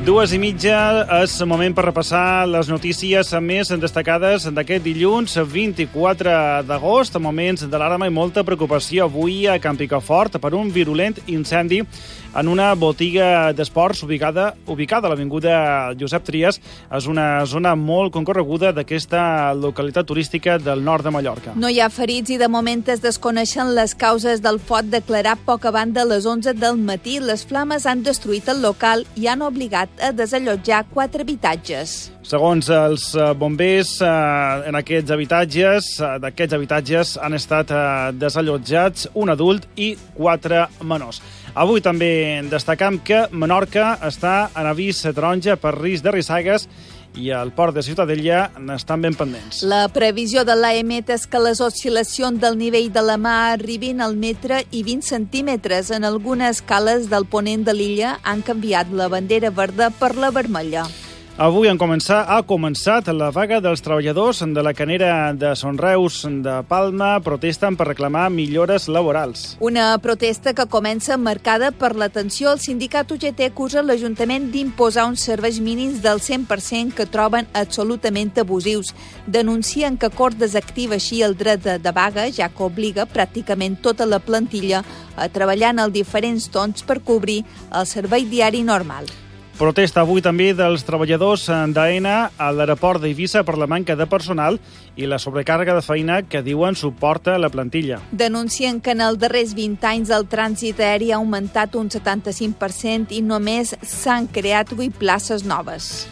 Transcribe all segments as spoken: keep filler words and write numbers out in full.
Dues i mitja és el moment per repassar les notícies més destacades d'aquest dilluns vint-i-quatre d'agost, moments d'alarma i molta preocupació avui a Can Picafort per un virulent incendi en una botiga d'esports ubicada, ubicada a l'avinguda Josep Trias. És una zona molt concorreguda d'aquesta localitat turística del nord de Mallorca. No hi ha ferits i de moment es desconeixen les causes del foc declarat poc abans de les onze del matí. Les flames han destruït el local i han obligat a desallotjar quatre habitatges. Segons els bombers, en aquests habitatges, d'aquests habitatges han estat desallotjats un adult i quatre menors. Avui també destacam que Menorca està en avís taronja per risc de rissagues i el port de Ciutadella n'estan ben pendents. La previsió de l'A E M E T és que les oscil·lacions del nivell de la mar arribin al metre i vint centímetres. En algunes cales del ponent de l'illa han canviat la bandera verda per la vermella. Avui han començat, ha començat la vaga dels treballadors de la canera de Sonreus de Palma. Protesten per reclamar millores laborals. Una protesta que comença marcada per l'atenció. El sindicat U G T acusa l'Ajuntament d'imposar uns serveis mínims del cent per cent que troben absolutament abusius. Denuncien que Cort desactiva així el dret de, de vaga, ja que obliga pràcticament tota la plantilla a treballar en els diferents tons per cobrir el servei diari normal. Protesta avui també dels treballadors d'Aena a l'aeroport d'Eivissa per la manca de personal i la sobrecàrrega de feina que diuen suporta la plantilla. Denuncien que en els darrers vint anys el trànsit aeri ha augmentat un setanta-cinc per cent i només s'han creat vuit places noves.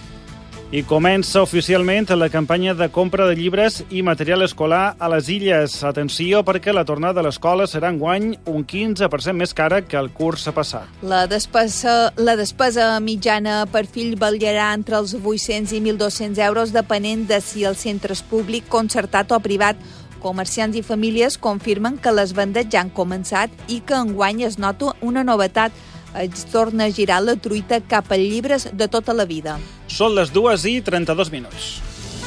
I comença oficialment la campanya de compra de llibres i material escolar a les illes. Atenció, perquè la tornada a l'escola serà enguany un quinze per cent més cara que el curs passat. La despesa, la despesa mitjana per fill variarà entre els vuit-cents i mil dos-cents euros, depenent de si el centre és públic, concertat o privat. Comerciants i famílies confirmen que les vendes ja han començat i que enguany es nota una novetat. Es torna a girar la truita cap a llibres de tota la vida. Són les dues i trenta-dos minuts.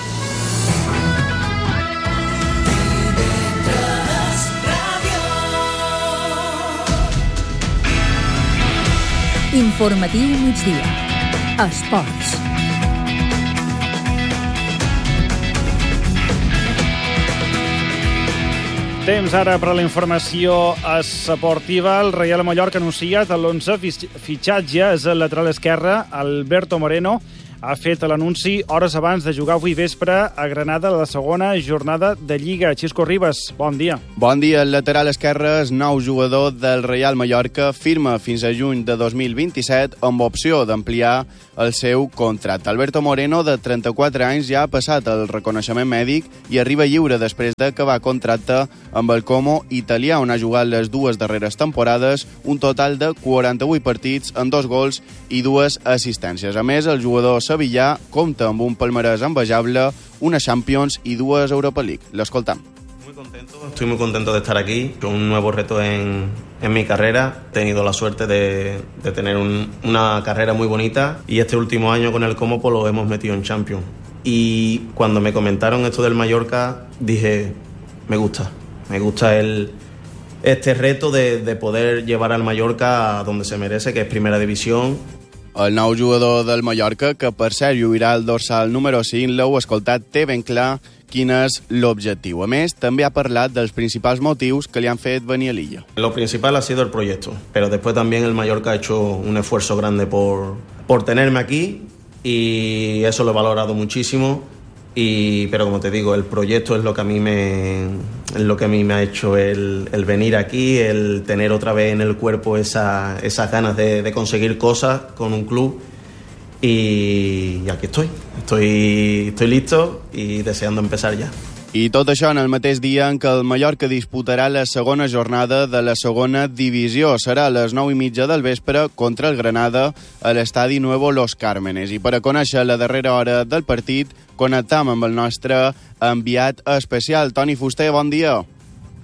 Informatiu migdia. Esports. Temps ara per a la informació esportiva. El Reial Mallorca ha anunciat l'onze fitxatge. És el lateral esquerre, Alberto Moreno. Ha fet l'anunci hores abans de jugar avui vespre a Granada la segona jornada de Lliga. Xisco Ribas, bon dia. Bon dia. El lateral esquerre és nou jugador del Reial Mallorca. Firma fins a juny de dos mil vint-i-set amb opció d'ampliar el seu contracte. Alberto Moreno, de trenta-quatre anys, ja ha passat el reconeixement mèdic i arriba lliure després d'acabar contracte amb el Como italià, on ha jugat les dues darreres temporades, un total de quaranta-vuit partits amb dos gols i dues assistències. A més, el jugador sevillà compta amb un palmarès envejable, una Champions y dues Europa League. Lo escoltam. Muy contento, estoy muy contento de estar aquí, un nuevo reto en, en mi carrera. He tenido la suerte de, de tener un, una carrera muy bonita y este último año con el Como pues, lo hemos metido en Champions. Y cuando me comentaron esto del Mallorca, dije, me gusta, me gusta el, este reto de, de poder llevar al Mallorca a donde se merece, que es Primera División. El nou jugador del Mallorca, que per cert lluirà el dorsal número cinc, l'heu escoltat, té ben clar quin és l'objectiu. A més, també ha parlat dels principals motius que li han fet venir a l'illa. Lo principal ha sido el proyecto, pero después también el Mallorca ha hecho un esfuerzo grande por, por tenerme aquí y eso lo he valorado muchísimo. Y, pero como te digo, el proyecto es lo que a mí me, es lo que a mí me ha hecho el, el venir aquí, el tener otra vez en el cuerpo esa, esas ganas de, de conseguir cosas con un club. Y, y aquí estoy. estoy, estoy listo y deseando empezar ya. I tot això en el mateix dia en què el Mallorca disputarà la segona jornada de la segona divisió. Serà a les nou i mitja del vespre contra el Granada a l'estadi Nuevo Los Cármenes. I per a conèixer la darrera hora del partit, connectam amb el nostre enviat especial. Toni Fuster, bon dia.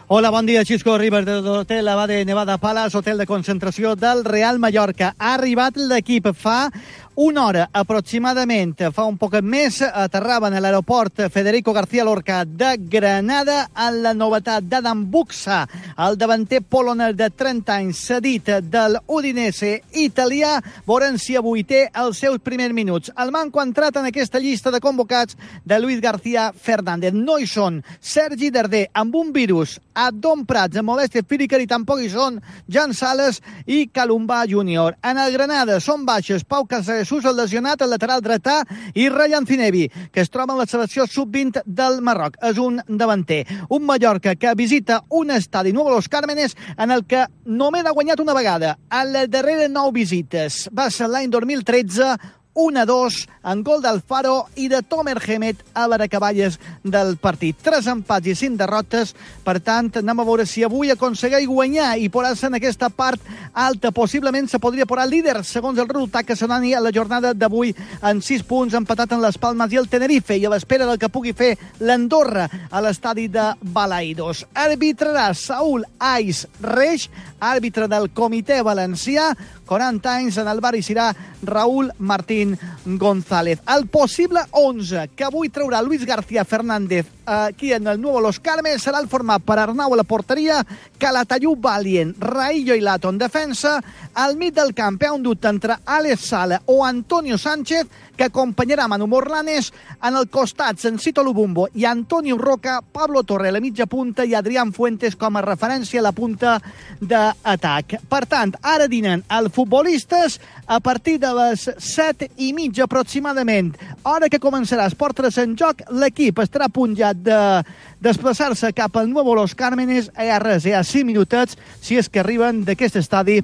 Hola, bon dia. Xisco Rivers de l'hotel Abade Nevada Palace, hotel de concentració del Real Mallorca. Ha arribat l'equip fa una hora aproximadament, fa un poc més, aterraven a l'aeroport Federico García Lorca de Granada en la novetat d'Adam Buxa, el davanter polonès de trenta anys, cedit del Udinese italià. Veurem si avui té els seus primers minuts. El manco ha entrat en aquesta llista de convocats de Luis García Fernández. No hi són Sergi Darder, amb un virus, Adon Prats, amb molèsties físiques, i tampoc hi són Jan Sales i Calumbà júnior. En el Granada són baixes Pau Casares, el lesionat, el lateral dretà, i Ryan Zinebi, que es troba en la selecció sub vint del Marroc. És un davanter. Un Mallorca que visita un estadi nou a Los Cármenes en el que només ha guanyat una vegada. A les darreres nou visites va ser l'any dos mil tretze, un a dos, en gol d'Alfaro i de Tomer Hemet a l'Aracaballes del partit. Tres empats i cinc derrotes. Per tant, anem a veure si avui aconsegueix guanyar i posar-se en aquesta part alta. Possiblement se podria posar líder, segons el resultat que se n'ani a la jornada d'avui, en sis punts, empatat en les Palmes i el Tenerife, i a l'espera del que pugui fer l'Andorra a l'estadi de Balaidos. Arbitrarà Saúl Ais Reix, àrbitre del Comitè Valencià. quaranta anys en el bar hi serà Raúl Martín González. El possible onze que avui traurà Luis García Fernández aquí en el Nuevo Los Carmes serà el format per Arnau a la porteria, Calatayud Valient, Raillo i Lato en defensa. Al mig del camp hi ha un dubte entre Alex Sala o Antonio Sánchez, que acompanyarà Manu Morlanes. En el costat, Sencito Lubumbo i Antonio Roca, Pablo Torre a la mitja punta i Adrián Fuentes com a referència a la punta d'atac. Per tant, ara dinen els futbolistes a partir de les set i mitja aproximadament, hora que començarà Esport tres en joc. L'equip estarà a punt ja de desplaçar-se cap al Nuevo Los Cármenes. Hi ha res, hi ha cinc minutets, si és que arriben d'aquest estadi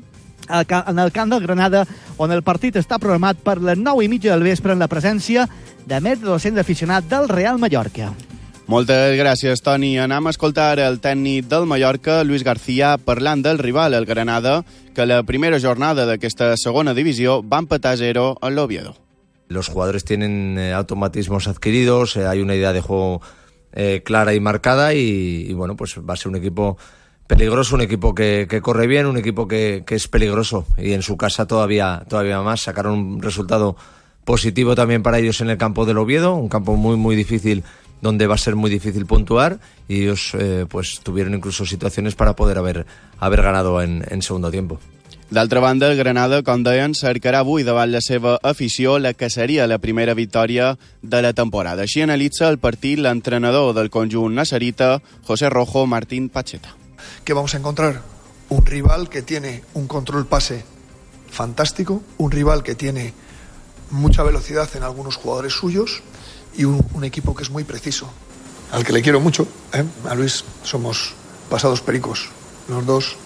en el camp del Granada, on el partit està programat per les nou i mitja del vespre, en la presència de més de dos-cents aficionats del Real Mallorca. Moltes gràcies, Toni. Anem a escoltar el tècnic del Mallorca, Luis García, parlant del rival, el Granada, que la primera jornada d'aquesta segona divisió va empatar a zero en l'Oviedo. Los jugadores tienen eh, automatismos adquiridos, eh, hay una idea de juego eh, clara y marcada y, y bueno, pues va a ser un equipo peligroso, un equipo que, que corre bien, un equipo que, que es peligroso, y en su casa todavía, todavía más. Sacaron un resultado positivo también para ellos en el campo del Oviedo, un campo muy muy difícil, donde va a ser muy difícil puntuar, y ellos eh, pues tuvieron incluso situaciones para poder haber, haber ganado en, en segundo tiempo. D'altra banda, el Granada, com deien, cercarà avui davant la seva afició la que seria la primera victòria de la temporada. Així analitza el partit l'entrenador del conjunt nacerita, José Rojo Martín Pacheta. Que vamos a encontrar un rival que tiene un control pase fantástico, un rival que tiene mucha velocidad en algunos jugadores suyos y un, un equipo que es muy preciso, al que le quiero mucho, ¿eh? A Luis, somos pasados pericos los dos.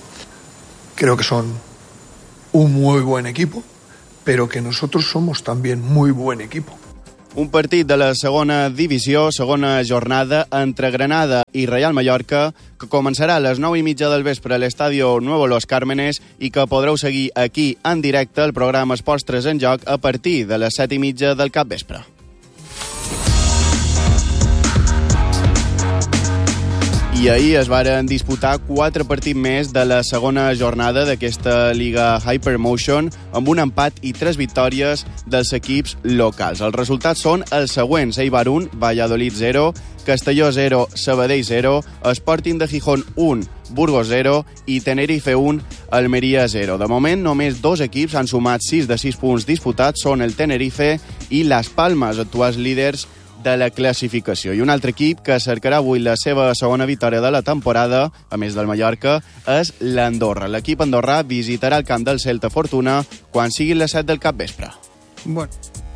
Creo que son un muy buen equipo, pero que nosotros somos también muy buen equipo. Un partit de la segona divisió, segona jornada, entre Granada i Real Mallorca, que començarà a les nou i mitja del vespre a l'Estadio Nuevo Los Cármenes i que podreu seguir aquí en directe al programa Esports tres en joc a partir de les set i mitja del capvespre. I ahir es varen disputar quatre partits més de la segona jornada d'aquesta Lliga Hypermotion, amb un empat i tres victòries dels equips locals. Els resultats són els següents: Eibar un, Valladolid zero, Castelló zero, Sabadell zero, Sporting de Gijón un, Burgos zero i Tenerife un, Almeria zero. De moment, només dos equips han sumat sis de sis punts disputats, són el Tenerife i Las Palmas, actuals líders de la classificació. I un altre equip que cercarà avui la seva segona victòria de la temporada, a més del Mallorca, és l'Andorra. L'equip andorrà visitarà el camp del Celta Fortuna quan sigui les set del capvespre. Bueno.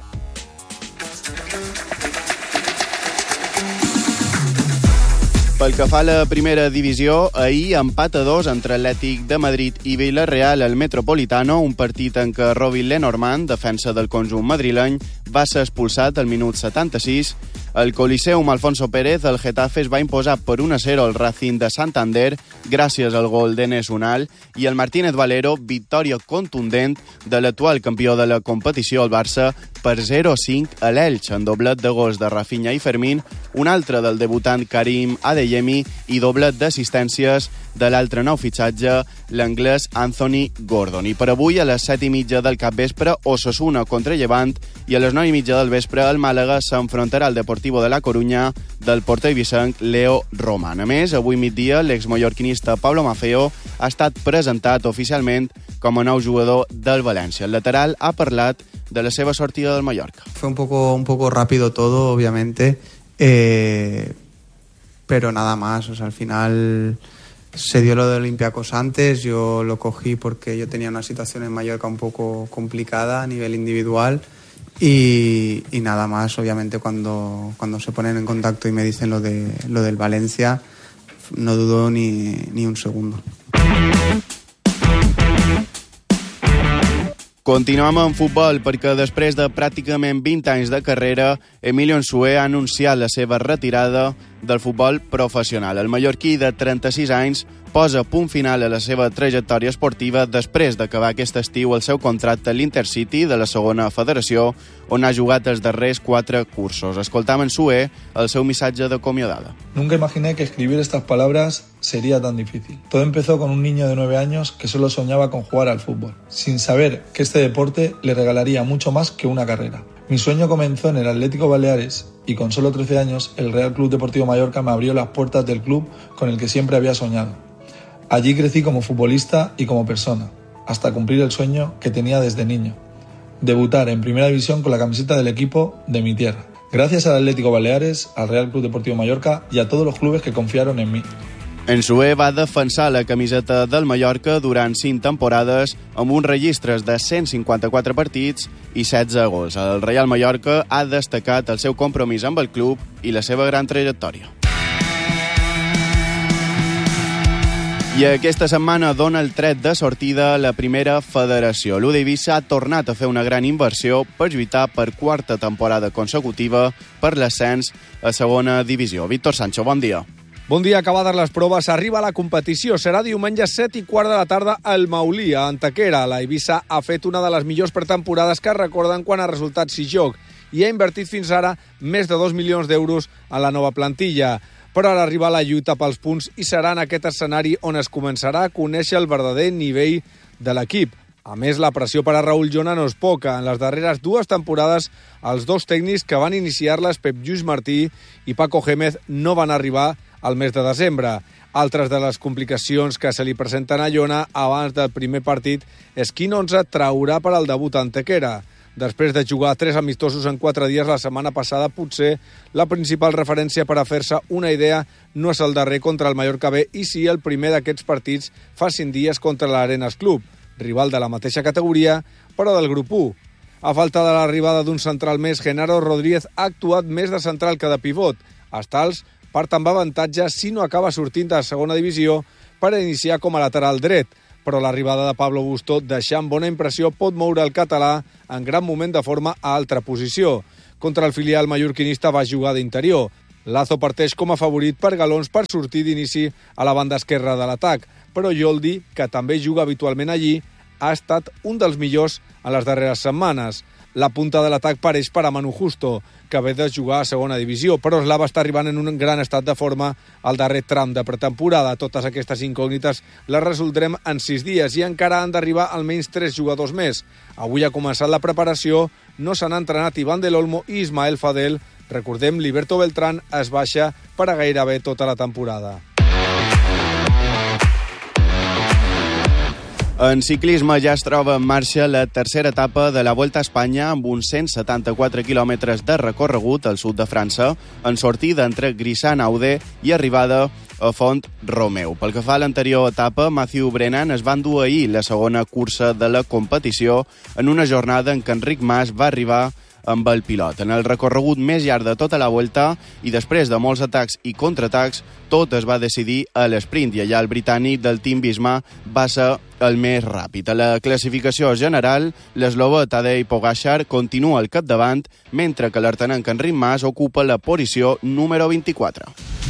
Pel que fa a la primera divisió, ahir empat a dos entre Atlètic de Madrid i Villarreal al Metropolitano, un partit en què Robin Lenormand, defensa del conjunt madrileny, va ser expulsat al minut setanta-sis. Al Coliseum Alfonso Pérez, el Getafe es va imposar per un a zero al Racing de Santander gràcies al gol d'Enes Unal i el Martínez Valero, victòria contundent de l'actual campió de la competició, el Barça, per zero a cinc a l'Elx, en doblet de gols de Rafinha i Fermín, un altre del debutant Karim Adeyemi i doblet d'assistències de l'altre nou fitxatge, l'anglès Anthony Gordon. I per avui, a les set i mitja del capvespre, Osasuna contra Llevant i a les nou i mitja del vespre el Màlaga s'enfrontarà al Deportivo de la Corunya del porter ibicenc Leo Roman. A més, avui migdia, l'exmallorquinista Pablo Maffeo ha estat presentat oficialment com a nou jugador del València. El lateral ha parlat de la seva sortida del Mallorca. Fue un poco, un poco rápido todo, obviamente, eh, pero nada más. O sea, al final se dio lo de Olympiacos antes, yo lo cogí porque yo tenía una situación en Mallorca un poco complicada a nivel individual y, y nada más. Obviamente cuando, cuando se ponen en contacto y me dicen lo, de, lo del Valencia, no dudo ni, ni un segundo. Continuem en futbol perquè després de pràcticament vint anys de carrera, Emilio Nsue ha anunciat la seva retirada del futbol professional. El mallorquí de trenta-sis anys posa punt final a la seva trajectòria esportiva després d'acabar aquest estiu el seu contracte a l'Intercity de la segona federació, on ha jugat els darrers quatre cursos. Escoltam en Nsue el seu missatge d'acomiadada. Nunca imaginé que escribir estas palabras sería tan difícil. Todo empezó con un niño de nueve años que solo soñaba con jugar al fútbol, sin saber que este deporte le regalaría mucho más que una carrera. Mi sueño comenzó en el Atlético Baleares y con solo trece años el Real Club Deportivo Mallorca me abrió las puertas del club con el que siempre había soñado. Allí crecí como futbolista y como persona, hasta cumplir el sueño que tenía desde niño: debutar en Primera División con la camiseta del equipo de mi tierra. Gracias al Atlético Baleares, al Real Club Deportivo Mallorca y a todos los clubes que confiaron en mí. Nsue va defensar la camiseta del Mallorca durant cinc temporades amb uns registres de cent cinquanta-quatre partits i setze gols. El Real Mallorca ha destacat el seu compromís amb el club i la seva gran trajectòria. I aquesta setmana dona el tret de sortida a la primera federació. L'U D Eivissa ha tornat a fer una gran inversió per lluitar per quarta temporada consecutiva per l'ascens a segona divisió. Víctor Sancho, bon dia. Bon dia, acabades les proves, arriba la competició. Serà diumenge set i quart de la tarda al Maulí, a Antequera. La Eivissa ha fet una de les millors pretemporades que recorden quan ha resultats i joc i ha invertit fins ara més de dos milions d'euros en la nova plantilla. Però ara arriba la lluita pels punts i serà en aquest escenari on es començarà a conèixer el verdader nivell de l'equip. A més, la pressió per a Raúl Llona no és poca. En les darreres dues temporades, els dos tècnics que van iniciar-les, Pep Lluís Martí i Paco Gémez, no van arribar al mes de desembre. Altres de les complicacions que se li presenten a Llona abans del primer partit és quin onze traurà per al debut a Antequera. Després de jugar tres amistosos en quatre dies la setmana passada, potser la principal referència per a fer-se una idea no és el darrer contra el Mallorca B i sí el primer d'aquests partits fa cinc dies contra l'Arenas Club, rival de la mateixa categoria, però del grup u. A falta de l'arribada d'un central més, Genaro Rodríguez ha actuat més de central que de pivot. Els tals part amb avantatge si no acaba sortint de la segona divisió per a iniciar com a lateral dret, però l'arribada de Pablo Busto, deixant bona impressió, pot moure el català en gran moment de forma a altra posició. Contra el filial mallorquinista va jugar d'interior. Lazo parteix com a favorit per galons per sortir d'inici a la banda esquerra de l'atac, però Yoldi, que també juga habitualment allí, ha estat un dels millors en les darreres setmanes. La punta de l'atac pareix per a Manu Justo, que ve de jugar a segona divisió, però Slava està arribant en un gran estat de forma al darrer tram de pretemporada. Totes aquestes incògnites les resoldrem en sis dies i encara han d'arribar almenys tres jugadors més. Avui ha començat la preparació, no s'han entrenat Iván del Olmo i Ismael Fadel. Recordem, Liberto Beltrán es baixa per a gairebé tota la temporada. En ciclisme ja es troba en marxa la tercera etapa de la Volta a Espanya amb uns cent setanta-quatre quilòmetres de recorregut al sud de França, en sortida entre Grisant-Aude i arribada a Font-Romeu. Pel que fa a l'anterior etapa, Mathieu Brennan es va endur ahir la segona cursa de la competició en una jornada en què Enric Mas va arribar amb el pilot. En el recorregut més llarg de tota la Vuelta i després de molts atacs i contraatacs, tot es va decidir a l'esprint i allà el britànic del Team Visma va ser el més ràpid. A la classificació general, l'eslovè Tadej Pogačar continua al capdavant, mentre que l'artenenc Enric Mas ocupa la posició número vint-i-quatre.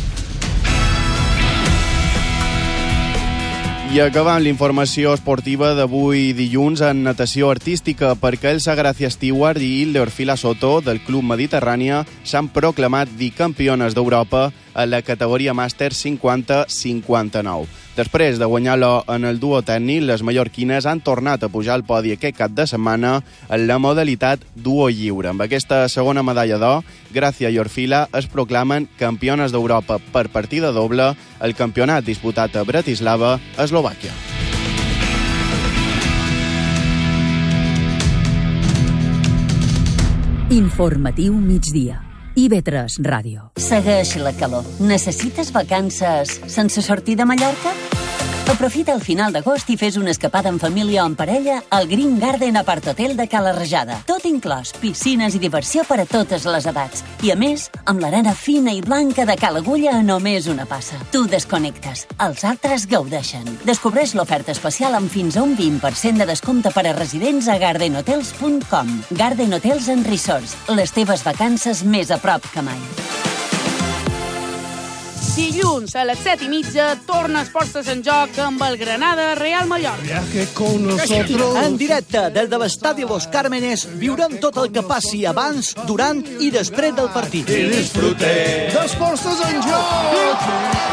I acabant l'informació esportiva d'avui dilluns en natació artística, perquè el Sagracia Stewart i el Orfila Soto del Club Mediterrània s'han proclamat bicampiones d'Europa a la categoria màster cinquanta cinquanta-nou. Després de guanyar-lo en el duo tècnic, les mallorquines han tornat a pujar al podi aquest cap de setmana en la modalitat duo lliure. Amb aquesta segona medalla d'or, Gràcia i Orfila es proclamen campiones d'Europa per partida doble al campionat disputat a Bratislava, Eslovàquia. Informatiu migdia. I ve tres Ràdio. Segueix la calor. Necessites vacances sense sortir de Mallorca? Aprofita el final d'agost i fes una escapada en família o en parella al Green Garden Apart Hotel de Cala Rajada. Tot inclòs, piscines i diversió per a totes les edats. I a més, amb l'arena fina i blanca de Cala Agulla a només una passa. Tu desconnectes, els altres gaudeixen. Descobreix l'oferta especial amb fins a un vint per cent de descompte per a residents a garden hotels punt com. Garden Hotels and Resorts, les teves vacances més a prop que mai. Dilluns a les set i mitja torna Esports en Joc amb el Granada Real Mallorca. En directe des de l'estadi Los Cármenes viurem tot el que passi abans, durant i després del partit. I disfrutem d'Esports en Joc!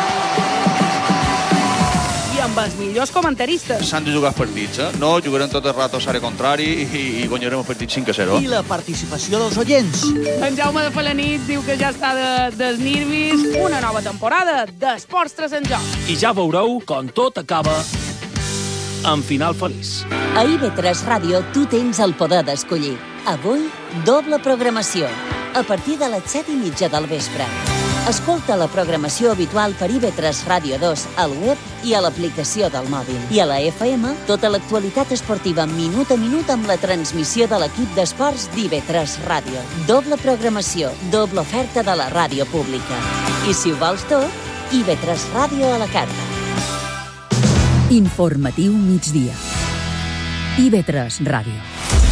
I amb els millors comentaristes. S'han de jugar els partits, eh? No jugarem tot el rato a l'àrea contrari i, i guanyarem el partit cinc a zero. I la participació dels oients. En Jaume de Felanit diu que ja està de, dels nervis. Una nova temporada d'Esports en Joc. I ja veureu com tot acaba en final feliç. A I ve tres Ràdio tu tens el poder d'escollir. Avui, doble programació. A partir de les set i mitja del vespre. Escolta la programació habitual per I ve tres Ràdio dos al web i a l'aplicació del mòbil. I a la F M, tota l'actualitat esportiva minut a minut amb la transmissió de l'equip d'esports d'I ve tres Ràdio. Doble programació, doble oferta de la ràdio pública. I si ho vols tot, I ve tres Ràdio a la carta. Informatiu migdia. I ve tres Ràdio.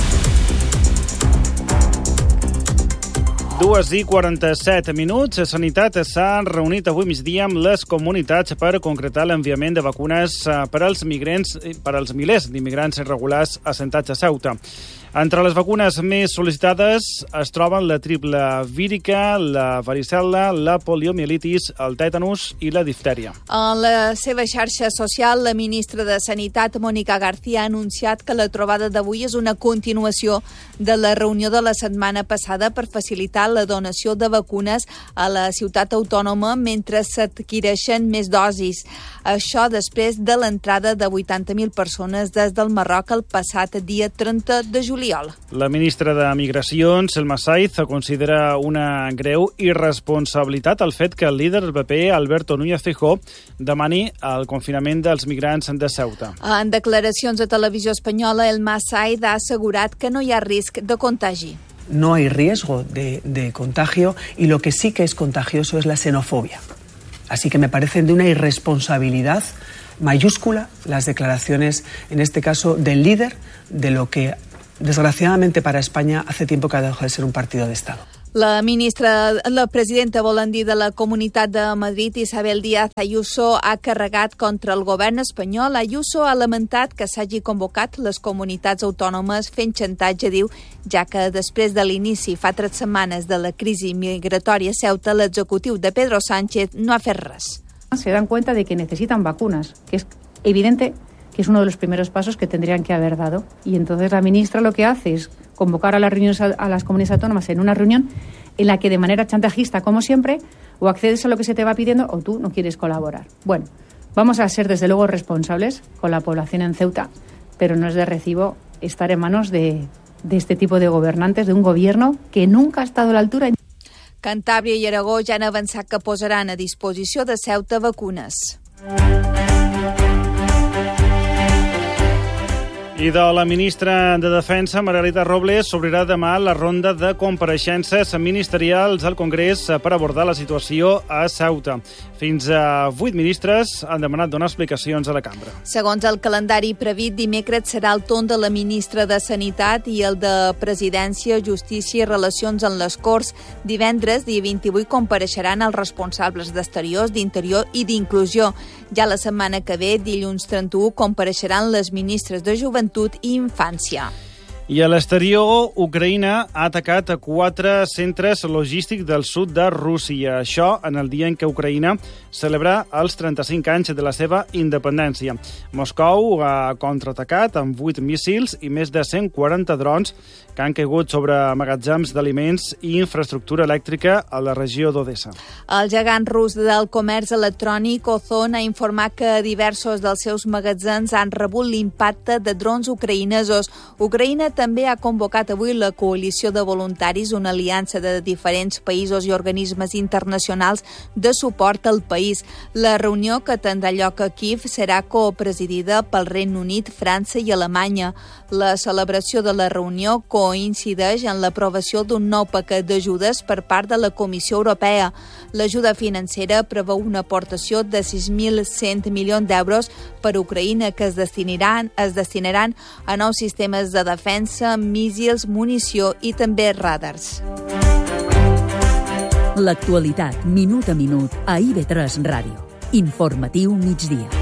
Dues i quaranta-set minuts. Sanitat s'ha reunit avui migdia amb les comunitats per concretar l'enviament de vacunes per als migrants, per als milers d'immigrants irregulars assentats a Ceuta. Entre les vacunes més sol·licitades es troben la triple vírica, la varicel·la, la poliomielitis, el tètanus i la diftèria. En la seva xarxa social, la ministra de Sanitat, Mònica García, ha anunciat que la trobada d'avui és una continuació de la reunió de la setmana passada per facilitar la donació de vacunes a la ciutat autònoma mentre s'adquireixen més dosis. Això després de l'entrada de vuitanta mil persones des del Marroc el passat dia trenta de juliol. La ministra de Migracions, Selma Saiz, considera una greu irresponsabilitat el fet que el líder del P P, Alberto Núñez Feijóo, demani el confinament dels migrants de Ceuta. En declaracions a Televisió Espanyola, el Saiz ha assegurat que no hi ha risc de contagi. No hay riesgo de, de contagio y lo que sí que es contagioso es la xenofobia. Así que me parecen de una irresponsabilidad mayúscula las declaraciones, en este caso, del líder de lo que, desgraciadamente para España, hace tiempo que ha dejado de ser un partido de Estado. La ministra, la presidenta, volen dir, de la Comunitat de Madrid, Isabel Díaz Ayuso, ha carregat contra el govern espanyol. Ayuso ha lamentat que s'hagi convocat les comunitats autònomes fent xantatge, diu, ja que després de l'inici fa tres setmanes de la crisi migratòria a Ceuta, l'executiu de Pedro Sánchez no ha fet res. Se dan cuenta de que necesitan vacunas, que es evidente que es uno de los primeros pasos que tendrían que haber dado. Y entonces la ministra lo que hace es convocar a las, reuniones, a las comunidades autónomas en una reunión en la que de manera chantajista, como siempre, o accedes a lo que se te va pidiendo o tú no quieres colaborar. Bueno, vamos a ser desde luego responsables con la población en Ceuta, pero no es de recibo estar en manos de, de este tipo de gobernantes, de un gobierno que nunca ha estado a la altura. Cantàbria i Aragó ja han avançat que posaran a disposició de Ceuta vacunes. I de la ministra de Defensa, Margarita Robles, s'obrirà demà la ronda de compareixences ministerials al Congrés per abordar la situació a Ceuta. Fins a vuit ministres han demanat donar explicacions a la cambra. Segons el calendari previst, dimecres serà el torn de la ministra de Sanitat i el de Presidència, Justícia i Relacions en les Corts. Divendres, dia vint-i-vuit, compareixeran els responsables d'Exteriors, d'Interior i d'Inclusió. Ja la setmana que ve, dilluns trenta-u, compareixeran les ministres de Joventut i Infància. I a l'exterior, Ucraïna ha atacat a quatre centres logístics del sud de Rússia. Això en el dia en què Ucraïna celebra els trenta-cinc anys de la seva independència. Moscou ha contraatacat amb vuit míssils i més de cent quaranta drons que han caigut sobre magatzems d'aliments i infraestructura elèctrica a la regió d'Odessa. El gegant rus del comerç electrònic Ozon ha informat que diversos dels seus magatzems han rebut l'impacte de drons ucraïnesos. Ucraïna també ha convocat avui la coalició de voluntaris, una aliança de diferents països i organismes internacionals de suport al país. La reunió, que tindrà lloc a Kíev, serà copresidida pel Regne Unit, França i Alemanya. La celebració de la reunió coincideix en l'aprovació d'un nou paquet d'ajudes per part de la Comissió Europea. L'ajuda financera preveu una aportació de sis mil cent milions d'euros per a Ucraïna que es destinaran, es destinaran a nous sistemes de defensa, míssils, munició i també radars. L'actualitat, minut a minut, a I V tres Ràdio. Informatiu migdia.